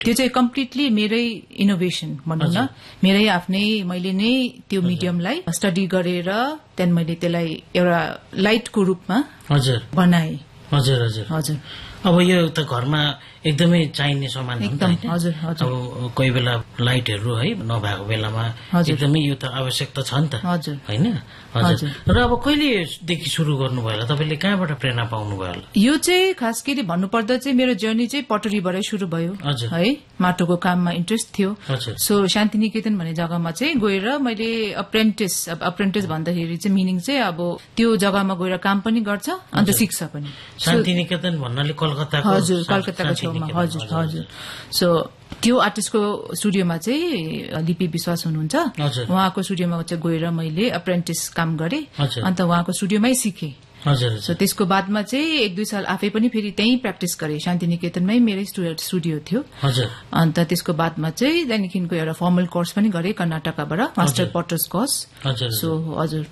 त्यो चाहिँ कम्प्लिटली मेरै इनोभेसन भनौँ न, मेरै आफ्नै मैले नै त्यो मिडियमलाई स्टडी गरेर त्यहाँदेखि मैले त्यसलाई एउटा लाइटको रूपमा बनाए। हजुर हजुर हजुर। अब यो त घरमा एकदमै चाहिने सामान हो नि त हैन? हजुर हजुर। अब कोही बेला लाइटहरू है नभएको बेलामा एकदमै यो त आवश्यकता छ नि त हैन? हजुर। र अब कहिलेदेखि सुरु गर्नुभयो होला, तपाईँले कहाँबाट प्रेरणा पाउनुभयो होला? यो चाहिँ खास गरी भन्नुपर्दा चाहिँ मेरो जर्नी चाहिँ पटरीबाटै सुरु भयो है। माटोको काममा इन्ट्रेस्ट थियो। सो शान्तिनिकेतन भन्ने जग्गामा चाहिँ गएर मैले अप्रेन्टिस भन्दाखेरि चाहिँ मिनिङ चाहिँ अब त्यो जग्गामा गएर काम पनि गर्छ अन्त सिक्छ पनि। शान्तिनिकेतन भन्नाले कलकत्ताको? हजुर, कलकत्ताको छेउमा। हजुर हजुर। सो त्यो आर्टिस्टको स्टुडियोमा चाहिँ लिपि विश्वास हुनुहुन्छ, उहाँको स्टुडियोमा चाहिँ गएर मैले अप्रेन्टिस काम गरेँ, अन्त उहाँको स्टुडियोमै सिकेँ। सो त्यसको बादमा चाहिँ 1-2 साल आफै पनि फेरि त्यही प्र्याक्टिस गरेँ, शान्तिनिकेतनमै मेरै स्टुडियो थियो। अन्त त्यसको बादमा चाहिँ त्यहाँदेखिको एउटा फर्मल कोर्स पनि गरेँ कर्नाटकबाट, मास्टर पटर्स कोर्स। सो हजुर।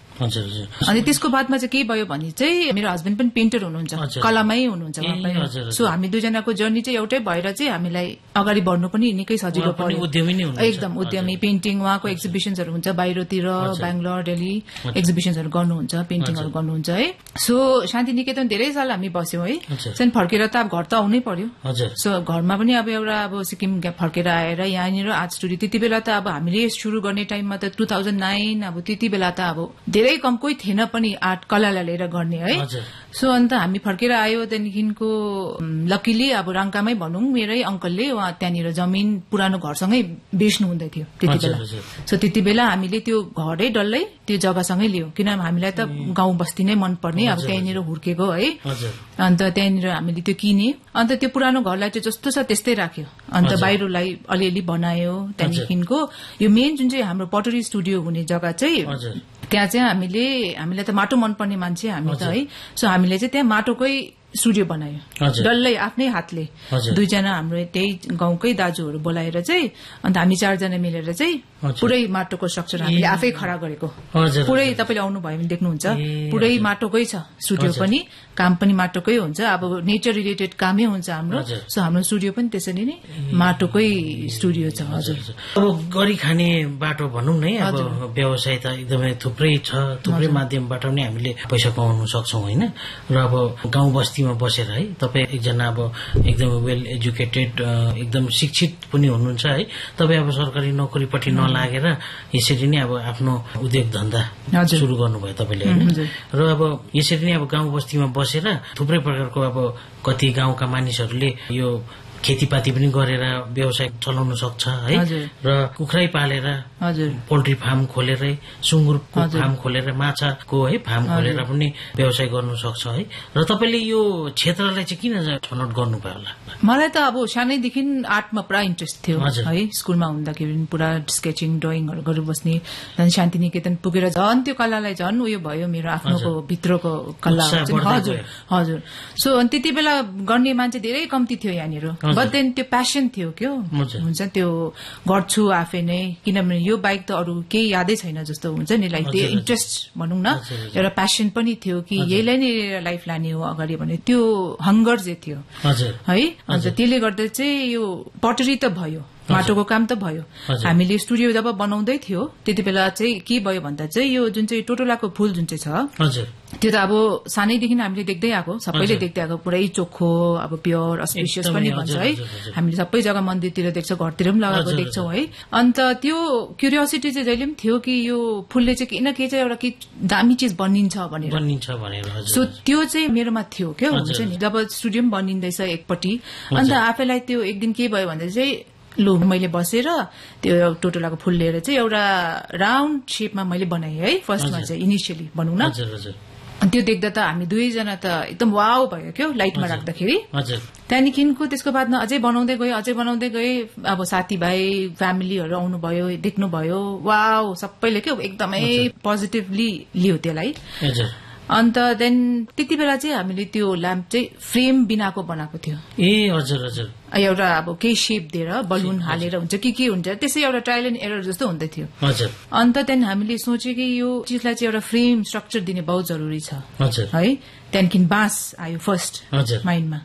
अनि त्यसको बादमा चाहिँ के भयो भने चाहिँ मेरो हस्बेन्ड पनि पेन्टर हुनुहुन्छ, कलामै हुनुहुन्छ उहाँ पनि। सो हामी दुईजनाको जर्नी चाहिँ एउटै भएर चाहिँ हामीलाई अगाडि बढ्नु पनि निकै सजिलो पर्यो। एकदम उद्यमी, पेन्टिङ, उहाँको एक्जिबिसन्सहरू हुन्छ बाहिरतिर, बेङ्गलोर, दिल्ली एक्जिबिसन्सहरू गर्नुहुन्छ, पेन्टिङहरू गर्नुहुन्छ है। सो शान्तिनिकेतन धेरै साल हामी बस्यौं है। त्यहाँदेखि फर्केर त अब घर त आउनै पर्यो। सो घरमा पनि अब एउटा अब सिक्किम फर्केर आएर यहाँनिर आर्ट स्टुडियो, त्यति बेला त अब हामीले सुरु गर्ने टाइममा त 2009 अब त्यति बेला त अब धेरै कम कोही थिएन पनि आर्ट कलालाई लिएर गर्ने है। सो अन्त हामी फर्केर आयो, त्यहाँदेखिको लकिली अब रङ्कामै भनौँ मेरै अङ्कलले उहाँ त्यहाँनिर जमिन पुरानो घरसँगै बेच्नु हुँदै थियो त्यति बेला। सो त्यति बेला हामीले त्यो घरै डल्लै त्यो जग्गासँगै लियो, किनभने हामीलाई त गाउँ बस्ती नै मनपर्ने, अब त्यहाँनिर हुर्केको है। अन्त त्यहाँनिर हामीले त्यो किने, अन्त त्यो पुरानो घरलाई चाहिँ जस्तो छ त्यस्तै राख्यो, अन्त बाहिरलाई अलिअलि बनायो। त्यहाँदेखिको यो मेन जुन चाहिँ हाम्रो पटरी स्टुडियो हुने जग्गा चाहिँ त्यहाँ चाहिँ हामीलाई त माटो मनपर्ने मान्छे हामी त है। सो हामीले चाहिँ त्यहाँ माटोकै स्टुडियो बनायो डल्लै आफ्नै हातले। दुईजना हाम्रो त्यही गाउँकै दाजुहरू बोलाएर चाहिँ अन्त हामी 4 जना मिलेर चाहिँ पुरै माटोको स्ट्रक्चर हामीले आफै खडा गरेको। पुरै तपाईँले आउनु भयो भने देख्नुहुन्छ पुरै माटोकै छ स्टुडियो पनि, काम पनि माटोकै हुन्छ, अब नेचर रिलेटेड कामै हुन्छ हाम्रो। सो हाम्रो स्टुडियो पनि त्यसरी नै माटोकै स्टुडियो छ। हजुर। अब गरी खाने बाटो भनौँ न, अब व्यवसाय त एकदमै थुप्रै छ, थुप्रै माध्यमबाट पनि हामीले पैसा कमाउन सक्छौँ होइन। र अब गाउँ बस्तीमा बसेर है तपाईँ एकजना अब एकदम वेल एजुकेटेड एकदम शिक्षित पनि हुनुहुन्छ है, तपाईँ अब सरकारी नोकरीपट्टि नलागेर यसरी नै अब आफ्नो उद्योग धन्दा सुरु गर्नुभयो तपाईँले होइन। र अब यसरी नै अब गाउँ बस्तीमा बसेर थुप्रै प्रकारको अब कति गाउँका मानिसहरूले यो खेतीपाती पनि गरेर व्यवसाय चलाउन सक्छ है। र कुखुरै पालेर, पोल्ट्री फार्म खोलेर, सुँगुरको फार्म खोलेर, माछाको है फार्म खोलेर पनि व्यवसाय गर्नु सक्छ है। र तपाईँले यो क्षेत्रलाई चाहिँ किन छनौट गर्नुभयो होला? मलाई त अब सानैदेखि आर्टमा पुरा इन्ट्रेस्ट थियो है। स्कुलमा हुँदाखेरि पुरा स्केचिङ ड्रइङहरू गरेर बस्ने, झन् शान्तिनिकेतन पुगेर झन् त्यो कलालाई झन् उयो भयो मेरो आफ्नो भित्रको कला। हजुर हजुर। सो अनि त्यति बेला गर्ने मान्छे धेरै कम्ती थियो यहाँनिर, बट देन त्यो प्यासन थियो क्या हुन्छ, त्यो गर्छु आफै नै, किनभने यो बाइक त अरू केही यादै छैन जस्तो हुन्छ नि, लाइक त्यो इन्ट्रेस्ट भनौँ न, एउटा प्यासन पनि थियो कि यहीलाई नै लाइफ लाने हो अगाडि भने त्यो हङ्गर चाहिँ थियो है। अन्त त्यसले गर्दा चाहिँ यो पटरी त भयो, माटोको काम त भयो। हामीले स्टुडियो जब बनाउँदै थियो त्यति बेला चाहिँ के भयो भन्दा चाहिँ यो जुन चाहिँ टोटोलाको फूल जुन चाहिँ छ त्यो त अब सानैदेखि हामीले देख्दै आएको, सबैले देख्दै आएको, पुरै चोखो अब प्योर अस्पिसियस पनि भन्छ है। हामीले सबै जग्गा मन्दिरतिर देख्छौँ, घरतिर पनि लगाएको देख्छौँ है। अन्त त्यो क्युरियोसिटी चाहिँ जहिले पनि थियो कि यो फूलले चाहिँ केही न केही चाहिँ एउटा के दामी चिज बनिन्छ भनेर। सो त्यो चाहिँ मेरोमा थियो क्या हुन्छ नि। जब स्टुडियो पनि बनिँदैछ एकपट्टि, अन्त आफैलाई त्यो एक दिन के भयो भन्दा चाहिँ लु मैले बसेर त्यो टोटोलाको फूल लिएर चाहिँ एउटा राउन्ड शेपमा मैले बनाएँ है फर्स्टमा चाहिँ इनिसियली भनौँ न। त्यो देख्दा त हामी दुवैजना त एकदम वाउ भयो क्या लाइटमा राख्दाखेरि। त्यहाँदेखिको त्यसको बादमा अझै बनाउँदै गए, अब साथीभाइ फ्यामिलीहरू आउनुभयो, देख्नुभयो, वाउ सबैले क्या एकदमै पोजिटिभली लियो त्यसलाई। अन्त देन त्यति बेला चाहिँ हामीले त्यो ल्याम्प चाहिँ फ्रेम बिनाको बनाएको थियो। एउटा अब केही सेप दिएर बलुन हालेर हुन्छ के हुन्छ, त्यसै एउटा ट्रायल एन्ड एरर जस्तो हुँदै थियो। अन्त त्यहाँदेखि हामीले सोच्यो कि यो चिजलाई चाहिँ एउटा फ्रेम स्ट्रक्चर दिने बहुत जरुरी छ है। त्यहाँदेखि बाँस आयो फर्स्ट माइन्डमा।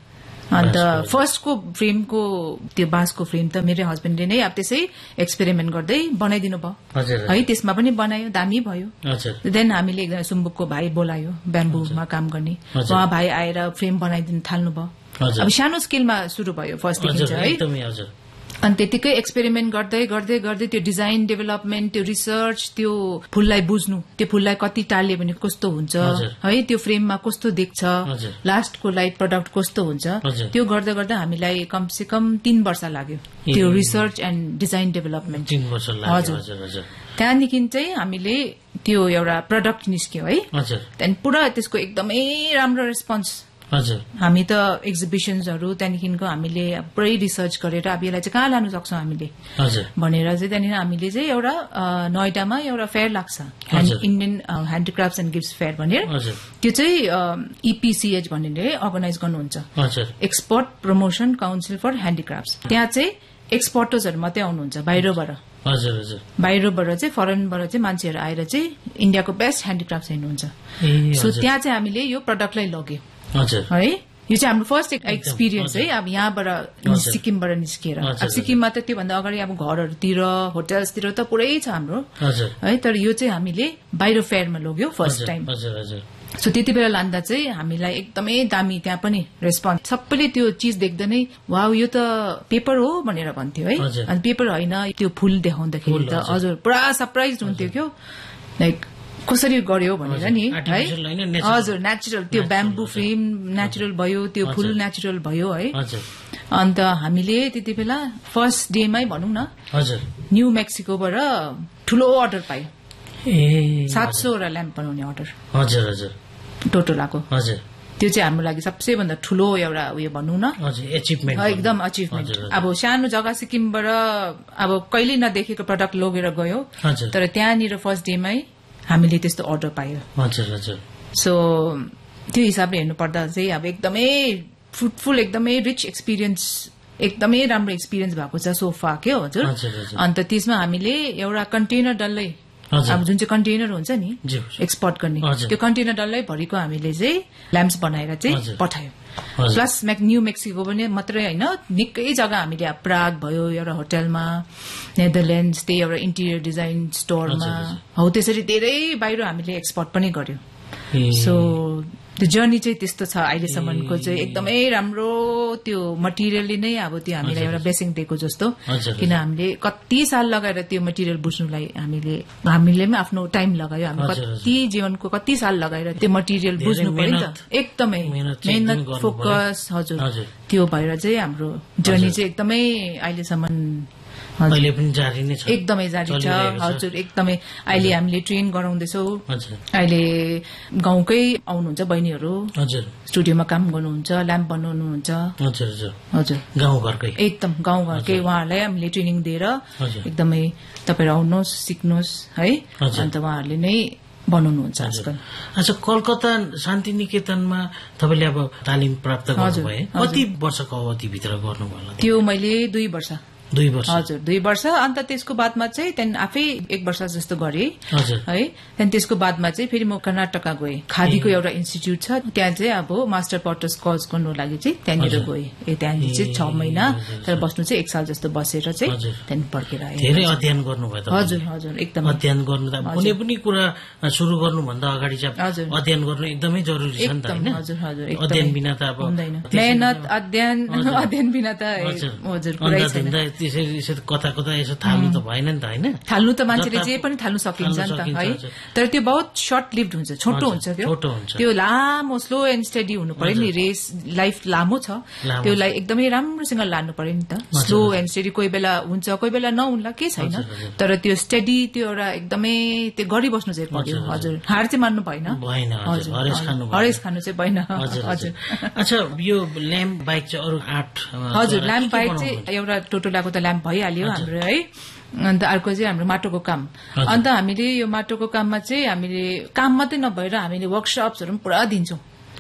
अन्त फर्स्टको फ्रेमको त्यो बाँसको फ्रेम त मेरो हस्बेन्डले नै अब त्यसै एक्सपेरिमेन्ट गर्दै बनाइदिनु भयो है त्यसमा पनि बनायो दामी भयो देन हामीले एकजना सुम्बुकको भाइ बोलायो ब्याम्बूमा काम गर्ने उहाँ भाइ आएर फ्रेम बनाइदिनु थाल्नु भयो अब सानो स्केलमा शुरू भयो फर्स्टदेखि है अनि त्यतिकै एक्सपेरिमेन्ट गर्दै गर्दै गर्दै त्यो डिजाइन डेभलपमेन्ट त्यो रिसर्च त्यो फूललाई बुझ्नु त्यो फूललाई कति टाल्यो भने कस्तो हुन्छ है त्यो फ्रेममा कस्तो देख्छ लास्टको लाइट प्रडक्ट कस्तो हुन्छ त्यो गर्दा गर्दा हामीलाई कमसे कम 3 वर्ष लाग्यो त्यो रिसर्च एन्ड डिजाइन डेभलपमेन्ट हजुर त्यहाँदेखि चाहिँ हामीले त्यो एउटा प्रडक्ट निस्क्यो है त्यहाँदेखि पुरा त्यसको एकदमै राम्रो रेस्पोन्स हामी त एक्जिबिसन्सहरू त्यहाँदेखिको हामीले पुरै रिसर्च गरेर अब यसलाई चाहिँ कहाँ लानु सक्छौं हामीले भनेर चाहिँ त्यहाँनिर हामीले चाहिँ एउटा नोइडामा एउटा फेयर लाग्छ इन्डियन ह्यान्डिक्राफ्ट्स एन्ड गिफ्ट्स फेयर भनेर त्यो चाहिँ EPCH भन्ने अर्गनाइज गर्नुहुन्छ एक्सपोर्ट प्रमोसन काउन्सिल फर ह्यान्डिक्राफ्ट्स त्यहाँ चाहिँ एक्सपोर्टर्सहरू मात्रै आउनुहुन्छ बाहिरबाट बाहिरबाट चाहिँ फरेनबाट चाहिँ मान्छेहरू आएर चाहिँ इन्डियाको बेस्ट ह्यान्डिक्राफ्ट्स हेर्नुहुन्छ सो त्यहाँ चाहिँ हामीले यो प्रडक्टलाई लग्यो है यो चाहिँ हाम्रो फर्स्ट एक्सपिरियन्स है अब यहाँबाट सिक्किमबाट निस्किएर अब सिक्किममा त त्योभन्दा अगाडि अब घरहरूतिर होटल्सतिर त पुरै छ हाम्रो है तर यो चाहिँ हामीले बाहिर फेयरमा लग्यो फर्स्ट टाइम सो त्यति बेला लाँदा चाहिँ हामीलाई एकदमै दामी त्यहाँ पनि रेस्पोन्स सबैले त्यो चीज देख्दा नै वाउ यो त पेपर हो भनेर भन्थ्यो है अनि पेपर होइन त्यो फूल देखाउँदाखेरि त हजुर पुरा सरप्राइज हुन्थ्यो क्या लाइक कसरी गर्यो भनेर नि है हजुर नेचुरल त्यो ब्याम्बू फ्रेम नेचुरल भयो त्यो फूल नेचुरल भयो है अन्त हामीले त्यति बेला फर्स्ट डेमै भनौं न न्यू मेक्सिकोबाट ठुलो अर्डर पायो 700 वटा ल्याम्प बनाउने अर्डर टोटोलाको त्यो चाहिँ हाम्रो लागि सबैभन्दा ठुलो एउटा उयो भनौं न एकदम अचिभमेन्ट अब सानो जग्गा सिक्किमबाट अब कहिले नदेखेको प्रडक्ट लगेर गयो तर त्यहाँनिर फर्स्ट डेमै हामीले त्यस्तो अर्डर पायो सो त्यो हिसाबले हेर्नु पर्दा चाहिँ अब एकदमै फ्रुटफुल एकदमै रिच एक्सपिरियन्स एकदमै राम्रो एक्सपिरियन्स भएको छ सोफा के हजुर अन्त त्यसमा हामीले एउटा कन्टेनर डल्लै अब जुन चाहिँ कन्टेनर हुन्छ नि एक्सपोर्ट गर्ने त्यो कन्टेनर डल्लै भरिको हामीले चाहिँ ल्याम्प्स बनाएर चाहिँ पठायो प्लस न्यू मेक्सिको पनि मात्रै होइन निकै जग्गा हामीले प्राग भयो एउटा होटलमा नेदरल्यान्ड्स त्यही एउटा इन्टिरियर डिजाइन स्टोरमा हौ त्यसरी धेरै बाहिर हामीले एक्सपोर्ट पनि गर्यो सो त्यो जर्नी चाहिँ त्यस्तो छ अहिलेसम्मको चाहिँ एकदमै राम्रो त्यो मटेरियलले नै अब त्यो हामीलाई एउटा ब्लेसिङ दिएको जस्तो किन हामीले कति साल लगाएर त्यो मटेरियल बुझ्नुलाई हामीले पनि आफ्नो टाइम लगायो हामी कति जीवनको कति साल लगाएर त्यो मटेरियल बुझ्नु पर्यो नि त एकदमै मेहनत फोकस हजुर त्यो भएर चाहिँ हाम्रो जर्नी चाहिँ एकदमै अहिलेसम्म अहिले पनि जारी नै छ एकदमै जारी छ हजुर एकदमै अहिले हामीले ट्रेन गराउँदैछौँ अहिले गाउँकै आउनुहुन्छ बहिनीहरू स्टुडियोमा काम गर्नुहुन्छ ल्याम्प बनाउनुहुन्छ हजुर गाउँघरकै एकदम गाउँघरकै उहाँहरूलाई हामीले ट्रेनिङ दिएर एकदमै तपाईहरु आउनुहोस् सिक्नुहोस् है अन्त उहाँहरूले नै बनाउनुहुन्छ आजकल अच्छा कलकत्ता शान्ति निकेतनमा तपाईले अब तालिम प्राप्त गर्नुभयो कति वर्षको अवधिभित्र गर्नुभयो त्यो मैले 2 वर्ष 2 वर्ष हजुर 2 वर्ष अन्त त्यसको बादमा चाहिँ त्यहाँ आफै 1 वर्ष जस्तो गरे है त्यहाँ त्यसको बादमा चाहिँ फेरि म कर्नाटका गए खादीको एउटा इन्स्टिट्युट छ त्यहाँ चाहिँ अब मास्टर पटर्स कोर्स गर्नु लागि चाहिँ त्यहाँनिर गए त्यहाँनिर चाहिँ 6 महिना तर बस्नु चाहिँ 1 साल जस्तो बसेर चाहिँ त्यहाँदेखि फर्केर आए धेरै अध्ययन गर्नुभयो त हजुर हजुर एकदम अध्ययन गर्नु त कुनै पनि कुरा सुरु गर्नुभन्दा अगाडि चाहिँ अध्ययन गर्नु एकदमै जरुरी छ नि त हैन हजुर हजुर अध्ययन बिना त अब मेहनत अध्ययन बिना त हजुर पुरै छैन त्यसरी कता यसो थाल्नु त भएन नि त हैन थाल्नु त मान्छेले जे पनि थाल्नु सकिन्छ नि त है तर त्यो बहुत सर्ट लिभड हुन्छ छोटो हुन्छ त्यो लामो स्लो एन्ड स्टेडी हुनु पर्यो नि रेस लाइफ लामो छ त्यसलाई एकदमै राम्रोसँग लानु पर्यो नि त स्लो एन्ड स्टेडी कोही बेला हुन्छ कोही बेला नहुन्ला के छैन तर त्यो स्टेडी त्यो एउटा एकदमै त्यो गरिबस्नु चाहिँ पर्यो हजुर हार चाहिँ मान्नु भएन हरेस खानु चाहिँ भएन हजुर अच्छा यो ल्याम्प बाइक चाहिँ अरु 8 हजुर ल्याम्प बाइक चाहिँ एउटा टोटोलाको त ल्याम्प भइहाल्यो हाम्रो है अन्त अर्को चाहिँ हाम्रो माटोको काम अन्त हामीले यो माटोको काममा चाहिँ हामीले काम मात्रै नभएर हामीले वर्कशप्सहरु पनि पुरा दिन्छौं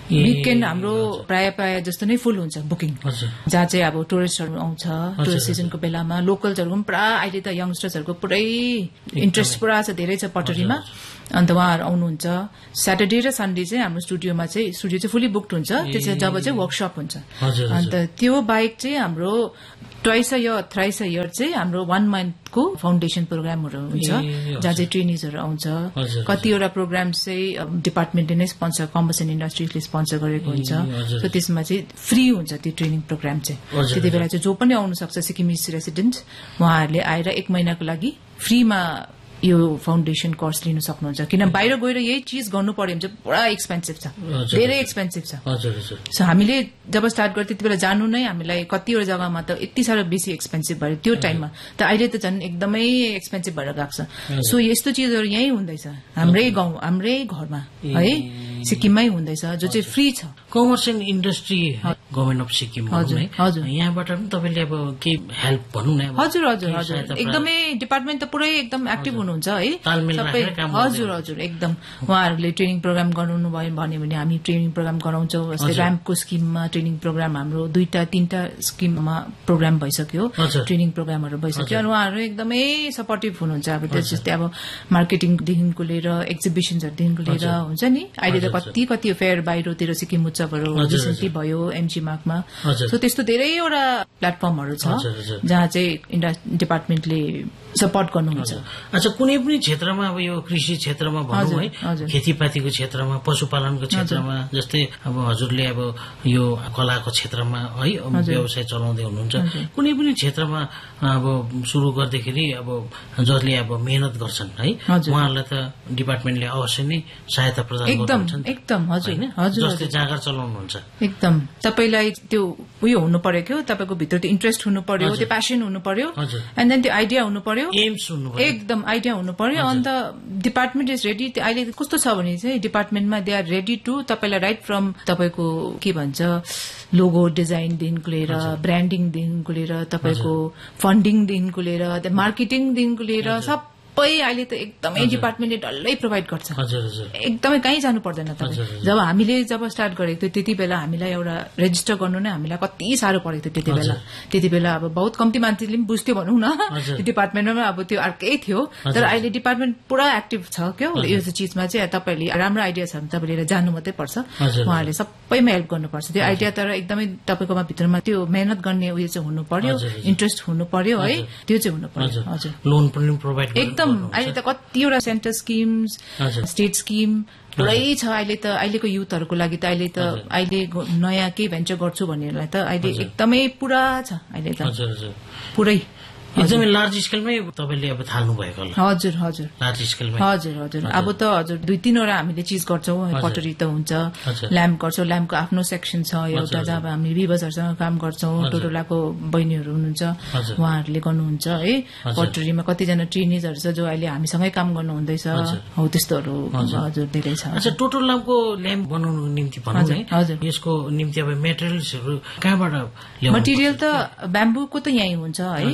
विकेन्ड हाम्रो प्राय जस्तो नै फुल हुन्छ बुकिङ, जहाँ चाहिँ अब टुरिस्टहरू आउँछ टुरिस्ट सिजनको बेलामा। लोकल्सहरूको पनि पुरा अहिले त यङ्स्टर्सहरूको पुरै इन्ट्रेस्ट पुरा छ, धेरै छ पटरीमा। अन्त उहाँहरू आउनुहुन्छ। स्याटरडे र सन्डे चाहिँ हाम्रो स्टुडियोमा चाहिँ स्टुडियो चाहिँ फुल्ली बुक्ड हुन्छ, त्यसै जब चाहिँ वर्कसप हुन्छ। अन्त त्यो बाहेक चाहिँ हाम्रो twice a year thrice a year चाहिँ हाम्रो 1 मन्थको फाउन्डेसन प्रोग्रामहरू हुन्छ, जहाँ चाहिँ ट्रेनिजहरू आउँछ। कतिवटा प्रोग्राम चाहिँ डिपार्टमेन्टले नै स्पोन्सर, कमर्स एन्ड इन्डस्ट्रीले स्पोन्सर गरेको हुन्छ। सो त्यसमा चाहिँ फ्री हुन्छ त्यो ट्रेनिङ प्रोग्राम चाहिँ। त्यति बेला चाहिँ जो पनि आउनु सक्छ सिक्किमिज रेसिडेन्ट, उहाँहरूले आएर 1 महिनाको लागि फ्रीमा यो फाउन्डेसन कोर्स लिन सक्नुहुन्छ। किन बाहिर गएर यही चीज गर्नु पर्यो भने चाहिँ पुरा एक्सपेन्सिभ छ, धेरै एक्सपेन्सिभ छ। सो हामीले जब स्टार्ट गर्थ्यो त्यति बेला जानु नै हामीलाई कतिवटा जग्गामा त यति साह्रो बेसी एक्सपेन्सिभ भयो त्यो टाइममा, त अहिले त झन् एकदमै एक्सपेन्सिभ भएर गएको छ। सो यस्तो चिजहरू यहीँ हुँदैछ, हाम्रै गाउँ हाम्रै घरमा है, सिक्किममै हुँदैछ, जो चाहिँ फ्री छ। Commerce and industry government of Sikkim, यहाँबाट पनि तपाईँले अब के हेल्प भनौँ न? हजुर हजुर हजुर, एकदमै डिपार्टमेन्ट त पुरै एकदम एक्टिभ हुनुहुन्छ है सबै। हजुर हजुर एकदम, उहाँहरूले ट्रेनिङ प्रोग्राम गराउनु भयो भन्यो भने हामी ट्रेनिङ प्रोग्राम गराउँछौँ। जस्तै ऱ्याम्पको स्किममा ट्रेनिङ प्रोग्राम हाम्रो 2-3टा स्किममा प्रोग्राम भइसक्यो, ट्रेनिङ प्रोग्रामहरू भइसक्यो। अनि उहाँहरू एकदमै सपोर्टिभ हुनुहुन्छ। अब जस्तै अब मार्केटिङदेखिको लिएर एक्जिबिसन्सहरूदेखिको लिएर हुन्छ नि, अहिले त कति फेयर बाहिरतिर सिक्किम उत्सवहरू रिसेन्टली भयो एमजी मार्कमा। सो त्यस्तो धेरैवटा प्लेटफर्महरू छ जहाँ चाहिँ डिपार्टमेन्टले सपोर्ट गर्नुहुन्छ। अच्छा, कुनै पनि क्षेत्रमा अब यो कृषि क्षेत्रमा भनौँ है, खेतीपातीको क्षेत्रमा, पशुपालनको क्षेत्रमा, जस्तै अब हजुरले अब यो कलाको क्षेत्रमा है व्यवसाय चलाउँदै हुनुहुन्छ, कुनै पनि क्षेत्रमा अब सुरु गर्दाखेरि अब जसले अब मेहनत गर्छन् है, उहाँहरूलाई त डिपार्टमेन्टले अवश्य नै सहायता प्रदान गर्नुहुन्छ। एकदम हजुर हजुर, जस्तै जाँगर चलाउनुहुन्छ एकदम तपाईलाई त्यो उयो हुनु पर्यो क्या, तपाईँको भित्र त्यो इन्ट्रेस्ट हुनु पर्यो, त्यो प्यासन हुनु पर्यो, एन्ड देन त्यो आइडिया हुनु पर्यो, एम्स हुनु पर्यो, एकदम आइडिया हुनु पर्यो। अन्त डिपार्टमेन्ट इज रेडी। अहिले कस्तो छ भने चाहिँ डिपार्टमेन्टमा दे आर रेडी टु तपाईँलाई राइट फ्रम तपाईँको के भन्छ लोगो डिजाइनदेखिको लिएर ब्रान्डिङदेखिको लिएर तपाईँको फन्डिङदेखिको लिएर मार्केटिङदेखिको लिएर सबै अहिले त एकदमै डिपार्टमेन्टले डल्लै प्रोभाइड गर्छ, एकदमै कहीँ जानु पर्दैन। तपाईँ जब हामीले जब स्टार्ट गरेको थियो त्यति बेला हामीलाई एउटा रेजिस्टर गर्नु नै हामीलाई कति साह्रो परेको थियो त्यति बेला अब बहुत कम्ती मान्छेले पनि बुझ्थ्यो भनौँ न डिपार्टमेन्टमा, अब त्यो अर्कै थियो। तर अहिले डिपार्टमेन्ट पुरा एक्टिभ छ क्या यो चिजमा चाहिँ। तपाईँले राम्रो आइडिया छ भने तपाईँले जानु मात्रै पर्छ, उहाँहरूले सबैमा हेल्प गर्नुपर्छ। त्यो आइडिया तर एकदमै तपाईँकोमा भित्रमा त्यो मेहनत गर्ने उयो चाहिँ हुनु पर्यो, इन्ट्रेस्ट हुनु पर्यो है, त्यो चाहिँ हुनु पर्यो। हजुर, लोन पनि प्रोभाइड एकदम अहिले त कतिवटा सेन्टर स्किम्स, स्टेट स्किम पुरै छ अहिले त। अहिलेको युथहरूको लागि त अहिले नयाँ केही भेन्चर गर्छु भन्नेलाई त अहिले एकदमै पुरा छ अहिले त पुरै एकदमै लार्ज स्केलमै तपाईँले अब थाल्नु भएको होला। हजुर हजुर, लार्ज स्केलमै हजुर हजुर। अब त हजुर 2-3वटा हामीले चिज गर्छौँ, पटरी त हुन्छ, ल्याम्प गर्छौँ, ल्याम्पको आफ्नो सेक्सन छ एउटा, जहाँ हामी रिभर्सहरूसँग काम गर्छौँ, टोटोलाको बहिनीहरू हुनुहुन्छ उहाँहरूले गर्नुहुन्छ है। पटरीमा कतिजना ट्रेनिजहरू छ जो अहिले हामीसँगै काम गर्नु हुँदैछ, हौ त्यस्तोहरू हजुर धेरै छ। अच्छा, टोटोलाको ल्याम्प बनाउनुको निम्ति भनौँ है, यसको निम्ति अब मेटेरियल्सहरू कहाँबाट ल्याउनु? मटेरियल त ब्याम्बूको त यहीँ हुन्छ है।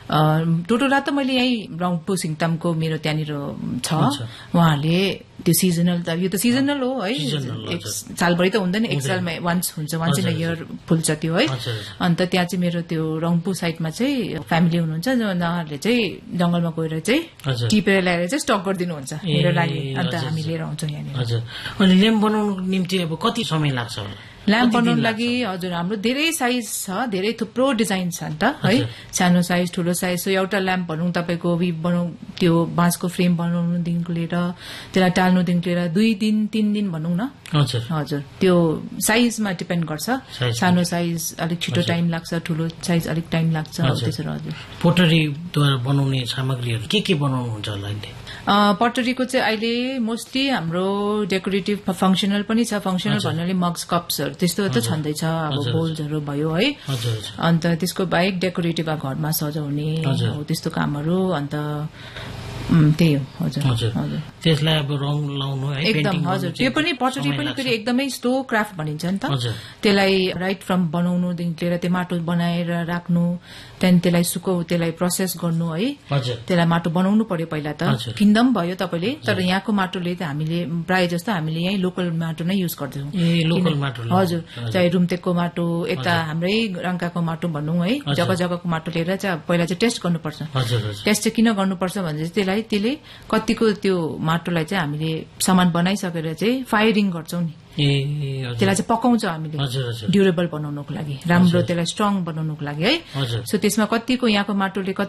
टोटोला त मैले यहीँ रङपू सिङतामको मेरो त्यहाँनिर छ, उहाँहरूले त्यो सिजनल त यो त सिजनल हो है, एक सालभरि त हुँदैन, एक सालमा वान्स हुन्छ, वान्स इन अ इयर फुल्छ त्यो है। अन्त त्यहाँ चाहिँ मेरो त्यो रङपू साइडमा चाहिँ फ्यामिली हुनुहुन्छ, उहाँहरूले चाहिँ जंगलमा गएर चाहिँ टिपेर ल्याएर चाहिँ स्टक गरिदिनुहुन्छ मेरो लागि, अन्त हामी लिएर आउँछौँ यहाँनिर। अनि ल्याम्प बनाउनुको निम्ति अब कति समय लाग्छ होला? ल्याम्प बनाउनु लागि हजुर हाम्रो धेरै साइज छ, धेरै थुप्रो डिजाइन छ नि त है, सानो साइज ठुलो साइज। सो एउटा ल्याम्प भनौँ तपाईँको त्यो बाँसको फ्रेम बनाउनुदेखिको लिएर त्यसलाई टाल्नुदेखिको लिएर 2 दिन 3 दिन भनौँ न। हजुर, त्यो साइजमा डिपेन्ड गर्छ, सानो साइज अलिक छिटो टाइम लाग्छ, ठुलो साइज अलिक टाइम लाग्छ त्यसो। हजुर, पोटरीद्वारा बनाउने सामग्रीहरू के बनाउनुहुन्छ होला अहिले? पटरीको चाहिँ अहिले मोस्टली हाम्रो डेकोरेटिभ फङ्सनल पनि छ, फङ्सनल भन्नाले मग्स कप्सहरू त्यस्तो त छँदैछ, अब बोल्सहरू भयो है। अन्त त्यसको बाहेक डेकोरेटिभ घरमा सजाउने त्यस्तो कामहरू, अन्त त्यही हो हजुर हजुर त्यसलाई अब रङ लाउनु है एकदम हजुर त्यो पनि पटरी पनि फेरि एकदमै स्लो क्राफ्ट भनिन्छ नि त त्यसलाई राइट फ्रम बनाउनुदेखि लिएर त्यो माटो बनाएर राख्नु त्यहाँदेखि त्यसलाई प्रोसेस गर्नु है त्यसलाई माटो बनाउनु पर्यो पहिला त किन्दा पनि भयो तपाईँले तर यहाँको माटोले त हामीले प्रायः जस्तो हामीले यहीँ लोकल माटो नै युज गर्दैछौँ हजुर चाहे रुम्तेकको माटो यता हाम्रै रङ्काको माटो भनौँ है जग्गा जग्गाको माटो लिएर चाहिँ पहिला चाहिँ टेस्ट गर्नुपर्छ टेस्ट चाहिँ किन गर्नुपर्छ भने चाहिँ त्यसले कतिको त्यो माटोलाई चाहिँ हामीले सामान बनाइसकेर चाहिँ फायरिङ गर्छौं नि त्यसलाई चाहिँ पकाउँछ हामीले ड्युरेबल बनाउनको लागि राम्रो त्यसलाई स्ट्रङ बनाउनको लागि है सो त्यसमा कतिको यहाँको माटोले